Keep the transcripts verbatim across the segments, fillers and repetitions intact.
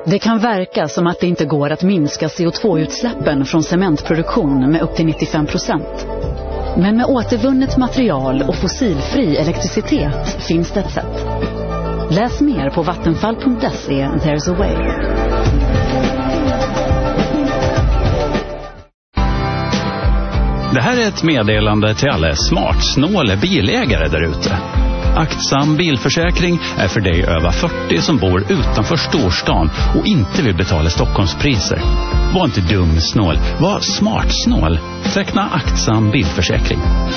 Det kan verka som att det inte går att minska C O två-utsläppen från cementproduktion med upp till nittiofem procent. Men med återvunnet material och fossilfri elektricitet finns det ett sätt. Läs mer på vattenfall punkt se. There's a way. Det här är ett meddelande till alla smartsnåla bilägare där ute. Aktsam bilförsäkring är för dig över fyrtio som bor utanför storstan och inte vill betala Stockholmspriser. Var inte dum snål, var smart snål. Teckna aktsam bilförsäkring.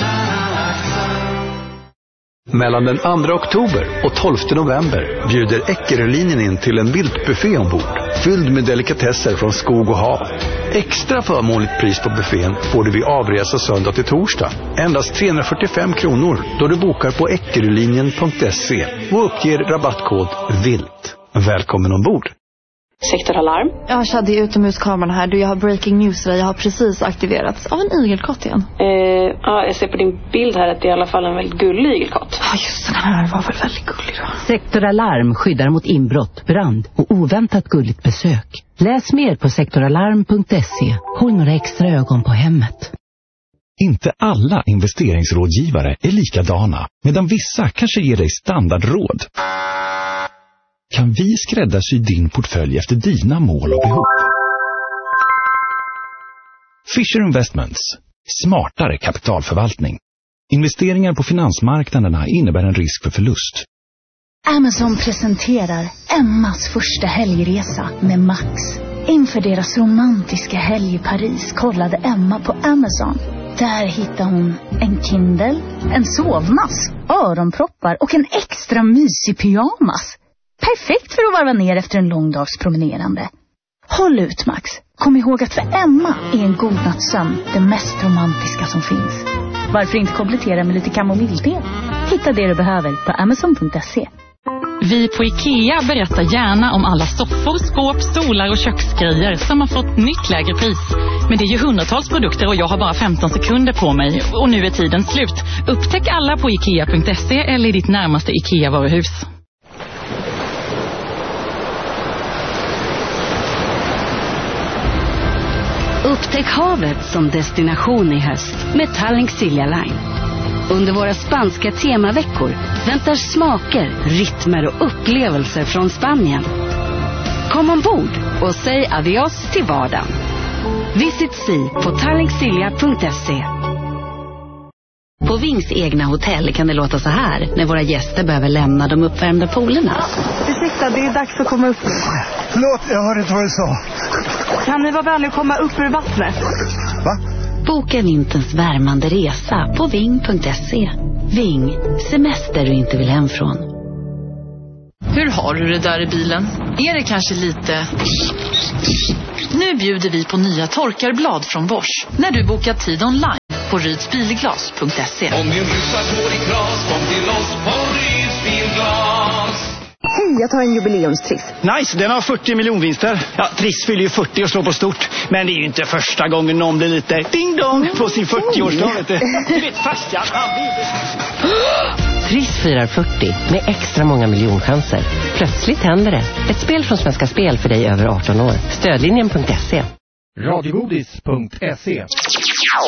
Mellan den andra oktober och tolfte november bjuder Eckerölinjen in till en viltbuffé ombord, fylld med delikatesser från skog och hav. Extra förmånligt pris på buffén får du vid avresa söndag till torsdag. Endast trehundrafyrtiofem kronor då du bokar på eckerölinjen punkt se och uppger rabattkod VILT. Välkommen ombord! Sektoralarm. Jag hade ju utomhuskameran här. Du, jag har breaking news där. Jag har precis aktiverats av en igelkott igen. Eh, ja, jag ser på din bild här att det är i alla fall en väldigt gullig igelkott. Ja, just den här var väl väldigt gullig då. Sektoralarm skyddar mot inbrott, brand och oväntat gulligt besök. Läs mer på sektoralarm punkt se. Håll några extra ögon på hemmet. Inte alla investeringsrådgivare är likadana, medan vissa kanske ger dig standardråd. Kan vi skräddarsy din portfölj efter dina mål och behov? Fisher Investments. Smartare kapitalförvaltning. Investeringar på finansmarknaderna innebär en risk för förlust. Amazon presenterar Emmas första helgresa med Max. Inför deras romantiska helg i Paris kollade Emma på Amazon. Där hittade hon en Kindle, en sovmask, öronproppar och en extra mysig pyjamas. Perfekt för att varva ner efter en lång dags promenerande. Håll ut, Max. Kom ihåg att för Emma är en god nattsömn det mest romantiska som finns. Varför inte komplettera med lite kamomillte? Hitta det du behöver på amazon punkt se. Vi på IKEA berättar gärna om alla soffor, skåp, stolar och köksgrejer som har fått nytt lägre pris. Men det är ju hundratals produkter och jag har bara femton sekunder på mig. Och nu är tiden slut. Upptäck alla på ikea punkt se eller i ditt närmaste IKEA-varuhus. Upptäck havet som destination i höst med Tallink Silja Line. Under våra spanska temaveckor väntar smaker, rytmer och upplevelser från Spanien. Kom ombord och säg adios till vardagen. Visit Sea på tallink silja punkt se. På Vings egna hotell kan det låta så här när våra gäster behöver lämna de uppvärmda poolerna. Ursäkta, det är dags att komma upp. Förlåt, jag hörde inte vad du sa. Kan ni vara vänliga och komma upp ur vattnet? Va? Boka vinterns värmande resa på ving punkt se. Ving, semester du inte vill hem från. Hur har du det där i bilen? Är det kanske lite... Nu bjuder vi på nya torkarblad från Bosch. När du bokar tid online på rydsbilglas punkt se. Om din rusa går i kras, kom till oss på Rydsbilglas. Hej, jag tar en jubileumstriss. Nice, den har fyrtio miljonvinster. Ja, Triss fyller ju fyrtio och slår på stort. Men det är ju inte första gången någon blir lite ding-dong på sin fyrtio-årsdag. Du vet, farsan, han vill... Triss firar fyrtio med extra många miljonchanser. Plötsligt händer det. Ett spel från Svenska Spel för dig över arton år. Stödlinjen punkt se. radiogodis punkt se